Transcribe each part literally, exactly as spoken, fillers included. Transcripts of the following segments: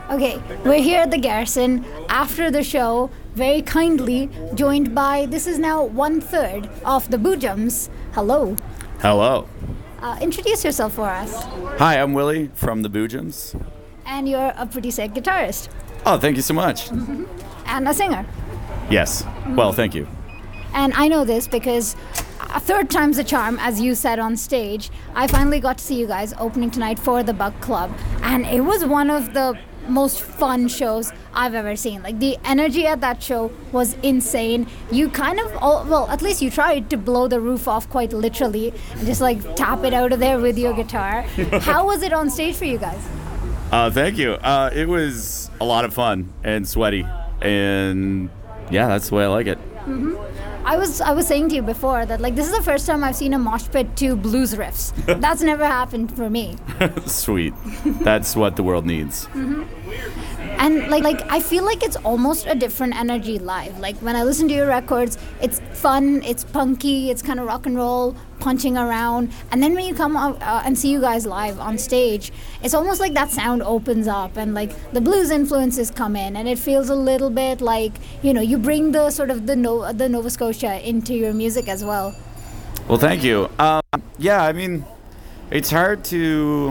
Okay, we're here at the Garrison after the show, very kindly joined by, this is now one third of the Boojums. Hello. Hello. Uh, introduce yourself for us. Hi, I'm Willie from the Boojums. And you're a pretty sick guitarist. Oh, thank you so much. And a singer. Yes. Well, thank you. And I know this because a third time's the charm, as you said on stage. I finally got to see you guys opening tonight for the Buck Club. And it was one of the most fun shows I've ever seen. Like, the energy at that show was insane. You kind of, well, at least you tried to blow the roof off quite literally and just like tap it out of there with your guitar. How was it on stage for you guys? Uh, thank you. Uh, it was a lot of fun and sweaty. And yeah, that's the way I like it. Mm-hmm. I was I was saying to you before that, like, this is the first time I've seen a mosh pit to blues riffs. That's never happened for me. Sweet. That's what the world needs. Mm-hmm. And like, like I feel like it's almost a different energy live. Like, when I listen to your records, it's fun, it's punky, it's kind of rock and roll, punching around. And then when you come out uh, and see you guys live on stage, it's almost like that sound opens up and like the blues influences come in, and it feels a little bit like, you know, you bring the sort of the no- the Nova Scotia into your music as well. Well, thank you. Um, yeah, I mean, it's hard to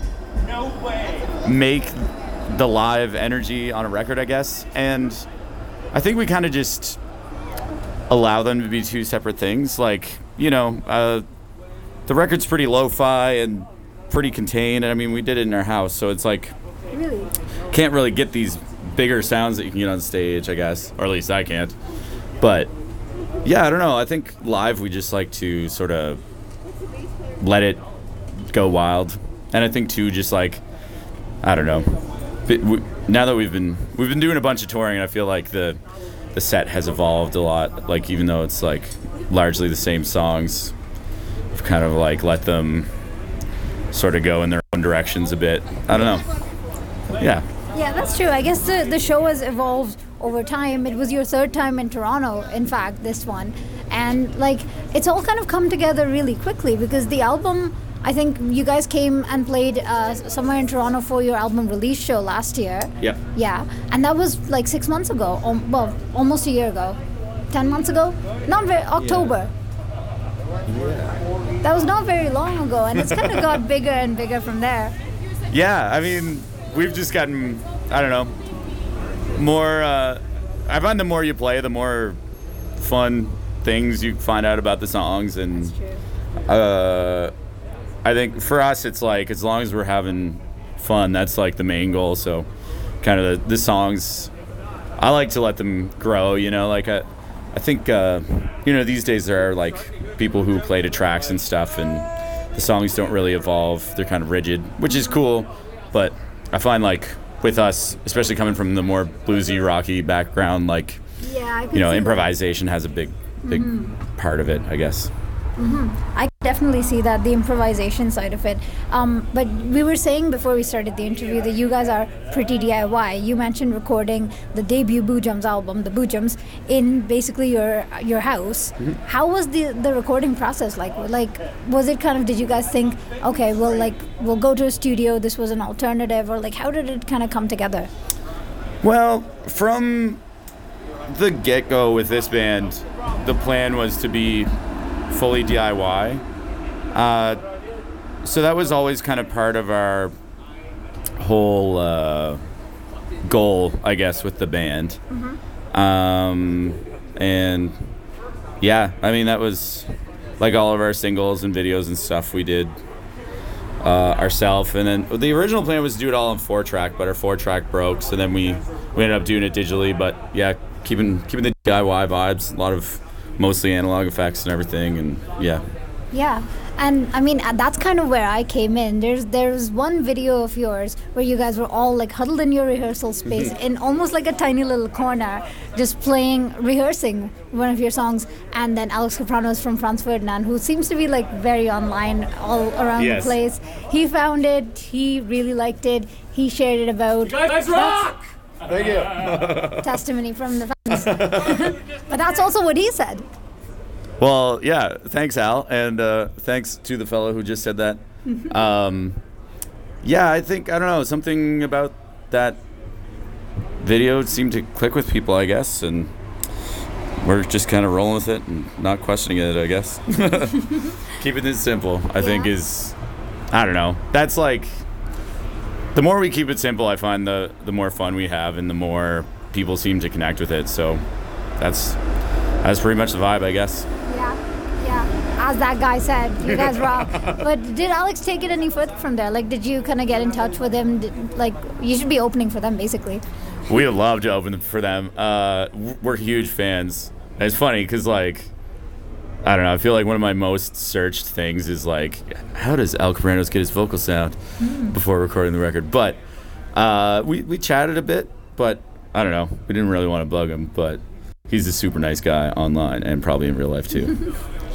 make the live energy on a record, I guess. And I think we kind of just allow them to be two separate things. Like, you know, uh, the record's pretty lo-fi and pretty contained. And I mean, we did it in our house, so it's like, really, can't really get these bigger sounds that you can get on stage, I guess. Or at least I can't. But yeah, I don't know. I think live we just like to sort of let it go wild. And I think too, just like, I don't know. We, now that we've been we've been doing a bunch of touring, and I feel like the the set has evolved a lot. Like, even though it's like largely the same songs, we've kind of like let them sort of go in their own directions a bit. I don't know. Yeah. Yeah, that's true. I guess the the show has evolved over time. It was your third time in Toronto, in fact, this one, and like it's all kind of come together really quickly because the album. I think you guys came and played uh, somewhere in Toronto for your album release show last year. Yeah. Yeah, and that was like six months ago. Um, well, almost a year ago. Ten months ago? Not very. October. Yeah. That was not very long ago, and it's kind of got bigger and bigger from there. Yeah, I mean, we've just gotten, I don't know, more. Uh, I find the more you play, the more fun things you find out about the songs, and. That's true. Uh, I think for us, it's like, as long as we're having fun, that's like the main goal. So kind of the, the songs, I like to let them grow, you know, like I, I think, uh, you know, these days there are like people who play to tracks and stuff, and the songs don't really evolve. They're kind of rigid, which is cool. But I find like with us, especially coming from the more bluesy, rocky background, like, yeah, I can you know, see improvisation that has a big, big mm-hmm. part of it, I guess. Mm-hmm. I definitely see that, the improvisation side of it. Um, but we were saying before we started the interview that you guys are pretty D I Y. You mentioned recording the debut Boojums album, the Boojums, in basically your your house. Mm-hmm. How was the the recording process like? Like, was it kind of, did you guys think, okay, well, like we'll go to a studio, this was an alternative, or like how did it kind of come together? Well, from the get-go with this band, the plan was to be fully D I Y. Uh, so that was always kind of part of our whole uh, goal, I guess, with the band. Mm-hmm. Um, and yeah, I mean, that was like all of our singles and videos and stuff we did uh, ourselves. And then the original plan was to do it all on four track, but our four track broke. So then we, we ended up doing it digitally, but yeah, keeping, keeping the D I Y vibes, a lot of mostly analog effects and everything, and yeah. Yeah, and I mean, that's kind of where I came in. There's there's one video of yours where you guys were all like huddled in your rehearsal space in almost like a tiny little corner, just playing, rehearsing one of your songs, and then Alex Kapranos from Franz Ferdinand, who seems to be like very online all around yes. the place. He found it, he really liked it, he shared it about. You guys rock! Thank you. Testimony from the fans. But that's also what he said. Well, yeah, thanks, Al, and uh, thanks to the fellow who just said that. um, yeah, I think, I don't know, something about that video seemed to click with people, I guess, and we're just kind of rolling with it and not questioning it, I guess. Keeping it simple, I yeah. think, is, I don't know. That's like, the more we keep it simple, I find the, the more fun we have and the more people seem to connect with it. So that's that's pretty much the vibe, I guess. Yeah, yeah. As that guy said, you guys rock. But did Alex take it any further from there? Like, did you kind of get in touch with him? Did, like, you should be opening for them, basically. We would love to open for them. Uh, we're huge fans. And it's funny because, like, I don't know, I feel like one of my most searched things is, like, how does Al Cabranos get his vocal sound mm. before recording the record? But uh, we, we chatted a bit, but I don't know. We didn't really want to bug him, but he's a super nice guy online and probably in real life, too.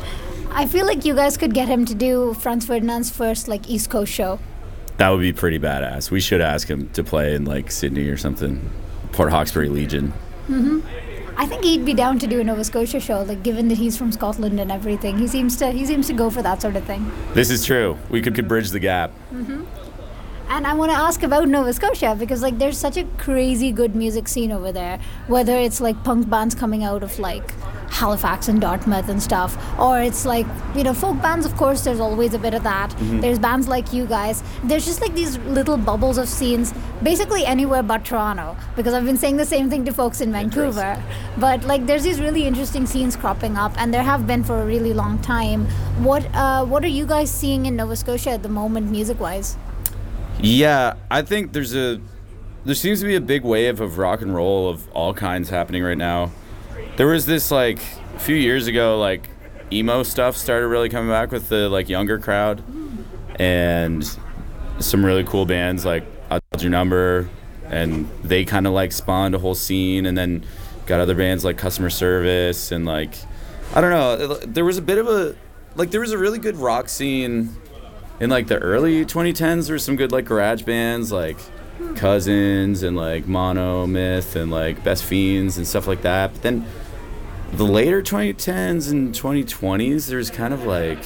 I feel like you guys could get him to do Franz Ferdinand's first, like, East Coast show. That would be pretty badass. We should ask him to play in, like, Sydney or something. Port Hawkesbury Legion. Mm-hmm. I think he'd be down to do a Nova Scotia show, like, given that he's from Scotland and everything. He seems to he seems to go for that sort of thing. This is true. We could, could bridge the gap. Mm-hmm. And I want to ask about Nova Scotia because, like, there's such a crazy good music scene over there. Whether it's, like, punk bands coming out of, like, Halifax and Dartmouth and stuff, or it's, like, you know, folk bands, of course, there's always a bit of that. Mm-hmm. There's bands like you guys. There's just, like, these little bubbles of scenes, basically anywhere but Toronto, because I've been saying the same thing to folks in Vancouver. But, like, there's these really interesting scenes cropping up, and there have been for a really long time. What, uh, what are you guys seeing in Nova Scotia at the moment, music-wise? Yeah, I think there's a there seems to be a big wave of rock and roll of all kinds happening right now. There was this, like, a few years ago, like, emo stuff started really coming back with the, like, younger crowd, and some really cool bands like I'll Hold Your Number, and they kind of, like, spawned a whole scene, and then got other bands like Customer Service, and, like, I don't know, there was a bit of a, like, there was a really good rock scene in, like, the early twenty tens. There were some good, like, garage bands like Cousins and, like, Mono Myth and, like, Best Fiends and stuff like that. But then the later twenty tens and twenty twenties, there's kind of, like,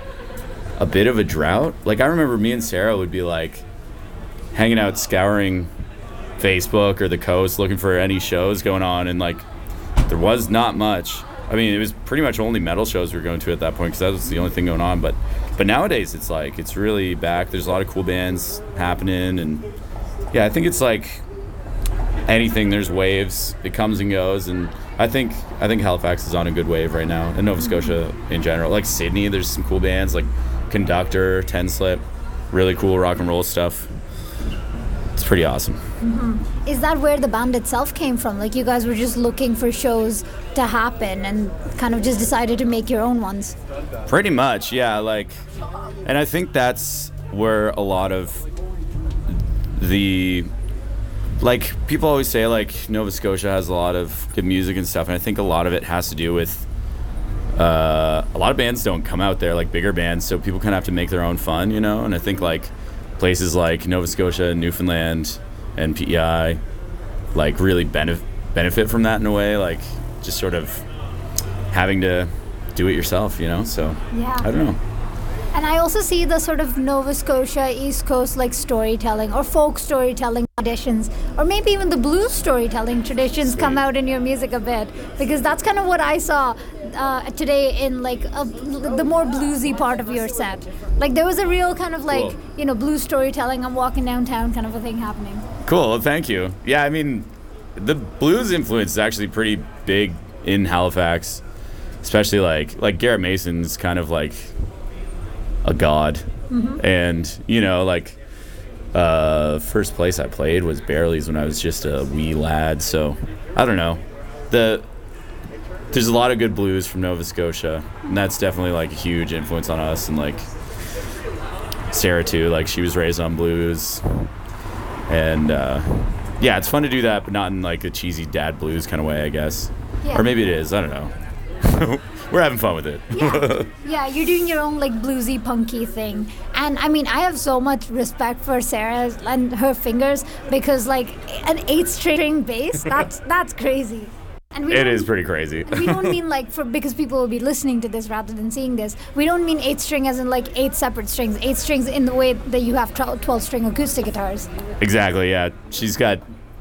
a bit of a drought. Like, I remember me and Sarah would be, like, hanging out scouring Facebook or the coast looking for any shows going on, and, like, there was not much. I mean, it was pretty much only metal shows we were going to at that point because that was the only thing going on. But but nowadays, it's like, it's really back. There's a lot of cool bands happening. And, yeah, I think it's like anything. There's waves. It comes and goes. And I think I think Halifax is on a good wave right now. And Nova Scotia in general. Like Sydney, there's some cool bands like Conductor, Ten Slip. Really cool rock and roll stuff. It's pretty awesome. Mm-hmm. Is that where the band itself came from? Like, you guys were just looking for shows to happen and kind of just decided to make your own ones? Pretty much, yeah. Like, and I think that's where a lot of the, like, people always say, like, Nova Scotia has a lot of good music and stuff, and I think a lot of it has to do with uh, a lot of bands don't come out there, like bigger bands, so people kind of have to make their own fun, you know? And I think, like, places like Nova Scotia, Newfoundland, and P E I, like, really benef- benefit from that in a way, like, just sort of having to do it yourself, you know? So, yeah. I don't know. And I also see the sort of Nova Scotia, East Coast, like, storytelling or folk storytelling traditions, or maybe even the blues storytelling traditions Sweet. Come out in your music a bit, because that's kind of what I saw uh, today in, like, a, the more bluesy part of your set. Like, there was a real kind of, like, cool. you know, blues storytelling, I'm walking downtown kind of a thing happening. Cool, well, thank you. Yeah, I mean, the blues influence is actually pretty big in Halifax, especially, like, like Garrett Mason's kind of, like, a god. Mm-hmm. And, you know, like, uh, first place I played was Barely's when I was just a wee lad, so I don't know. The there's a lot of good blues from Nova Scotia, and that's definitely, like, a huge influence on us. And, like, Sarah too, like, she was raised on blues, and uh, yeah, it's fun to do that, but not in, like, a cheesy dad blues kind of way, I guess. Yeah. Or maybe it is, I don't know. We're having fun with it. Yeah. yeah, you're doing your own, like, bluesy, punky thing. And, I mean, I have so much respect for Sarah and her fingers, because, like, an eight-string bass, that's that's crazy. And we it is pretty crazy. We don't mean, like, for because people will be listening to this rather than seeing this, we don't mean eight-string as in, like, eight separate strings. Eight strings in the way that you have twelve-string acoustic guitars. Exactly, yeah. She's got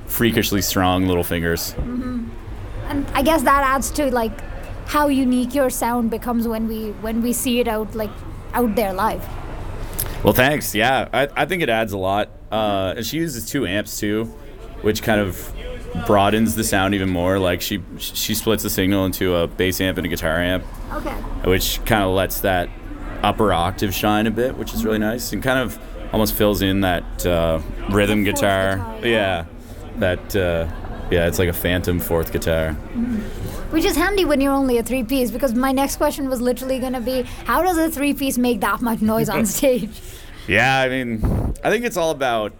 freakishly strong little fingers. Mm-hmm. And I guess that adds to like how unique your sound becomes when we when we see it out like out there live. Well, thanks. Yeah, I, I think it adds a lot. Uh, and she uses two amps too, which kind of broadens the sound even more. Like she she splits the signal into a bass amp and a guitar amp. Okay. Which kind of lets that upper octave shine a bit, which is really nice, and kind of almost fills in that uh, rhythm guitar. guitar. Yeah, that uh, yeah, it's like a phantom fourth guitar. Mm-hmm. Which is handy when you're only a three-piece, because my next question was literally going to be, how does a three-piece make that much noise on stage? Yeah, I mean, I think it's all about,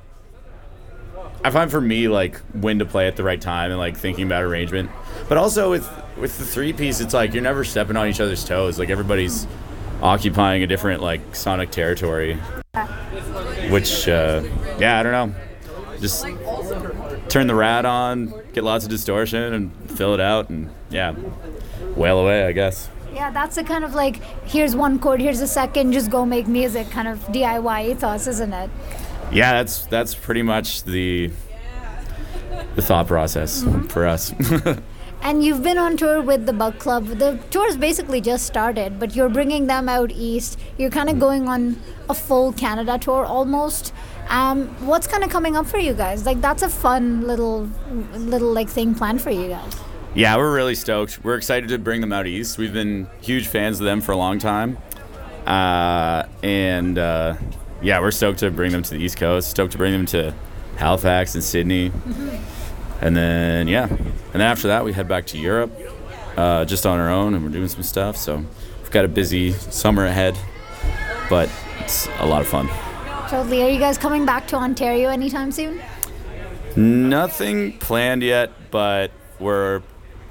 I find for me, like, when to play at the right time and, like, thinking about arrangement. But also with, with the three-piece, it's like you're never stepping on each other's toes. Like, everybody's occupying a different, like, sonic territory. Which, uh, yeah, I don't know. Just turn the rad on, get lots of distortion, and fill it out, and yeah, wail away, I guess. Yeah, that's the kind of like, here's one chord, here's a second, just go make music kind of D I Y ethos, isn't it? Yeah, that's that's pretty much the the thought process mm-hmm. for us. And you've been on tour with the Bug Club. The tour's basically just started, but you're bringing them out east. You're kind of going on a full Canada tour almost. Um, what's kind of coming up for you guys? Like, that's a fun little, little like thing planned for you guys. Yeah, we're really stoked. We're excited to bring them out east. We've been huge fans of them for a long time, uh, and uh, yeah, we're stoked to bring them to the East Coast. Stoked to bring them to Halifax and Sydney, mm-hmm. and then yeah, and then after that we head back to Europe, uh, just on our own, and we're doing some stuff. So we've got a busy summer ahead, but it's a lot of fun. Totally. Are you guys coming back to Ontario anytime soon? Nothing planned yet, but we're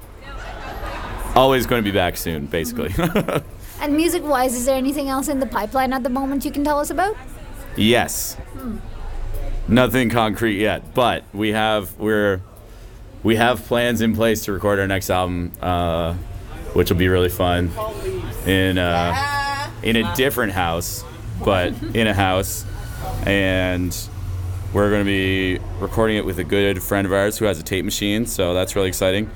always going to be back soon, basically. Mm-hmm. And music-wise, is there anything else in the pipeline at the moment you can tell us about? Yes. Hmm. Nothing concrete yet, but we have we're we have plans in place to record our next album, uh, which will be really fun in uh, in a different house, but in a house. And we're going to be recording it with a good friend of ours who has a tape machine, so that's really exciting.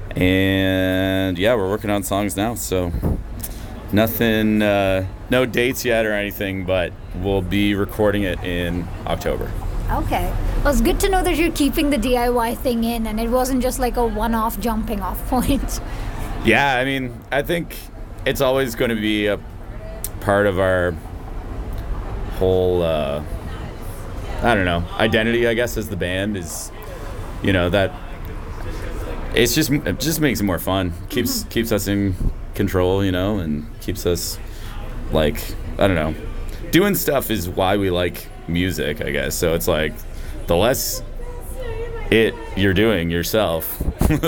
And yeah, we're working on songs now, so nothing, uh, no dates yet or anything, but we'll be recording it in October. Okay. Well, it's good to know that you're keeping the D I Y thing in, and it wasn't just like a one-off jumping off point. Yeah, I mean, I think it's always going to be a part of our whole uh I don't know identity, I guess, as the band is, you know, that it's just it just makes it more fun, keeps mm-hmm. keeps us in control, you know, and keeps us like, I don't know, doing stuff is why we like music, I guess. So it's like the less it you're doing yourself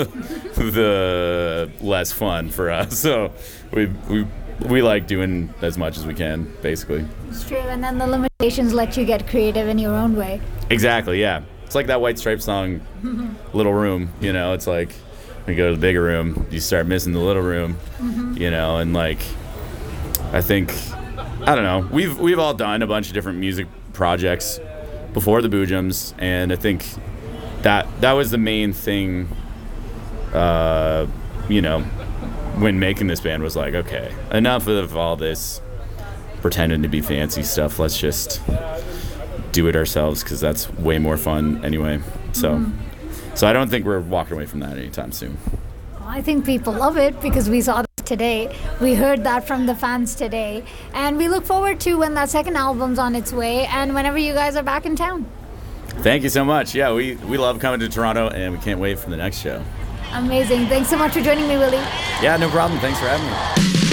the less fun for us. So we we we like doing as much as we can, basically. It's true, and then the limitations let you get creative in your own way. Exactly, yeah. It's like that White Stripes song, Little Room, you know, it's like when you go to the bigger room, you start missing the little room, mm-hmm. you know, and like, I think, I don't know, we've we've all done a bunch of different music projects before the Boojums, and I think that that was the main thing, uh, you know, when making this band, was like, okay, enough of all this pretending to be fancy stuff. Let's just do it ourselves, because that's way more fun anyway. So, mm-hmm. so I don't think we're walking away from that anytime soon. Well, I think people love it, because we saw that today. We heard that from the fans today, and we look forward to when that second album's on its way, and whenever you guys are back in town. Thank you so much. Yeah, we we love coming to Toronto, and we can't wait for the next show. Amazing. Thanks so much for joining me, Willie. Yeah, no problem. Thanks for having me.